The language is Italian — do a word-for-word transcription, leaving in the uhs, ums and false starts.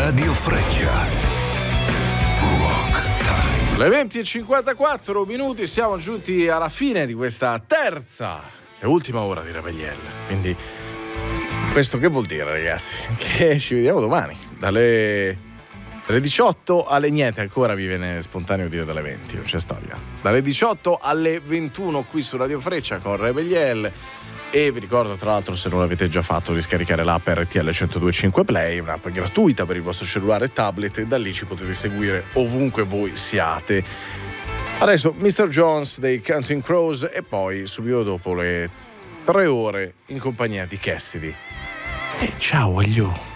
Radio Freccia. Rock Time. Le venti e cinquantaquattro minuti, siamo giunti alla fine di questa terza e ultima ora di Rebellielle. Quindi questo che vuol dire, ragazzi? Che ci vediamo domani dalle dalle diciotto alle niente, ancora vi viene spontaneo dire dalle venti, non c'è storia. Dalle diciotto alle ventuno qui su Radio Freccia con Rebellielle. E vi ricordo, tra l'altro, se non l'avete già fatto, di scaricare l'app R T L centodue e cinque Play, un'app gratuita per il vostro cellulare e tablet, e da lì ci potete seguire ovunque voi siate. Adesso mister Jones dei Counting Crows e poi subito dopo le tre ore in compagnia di Cassidy. E ciao agli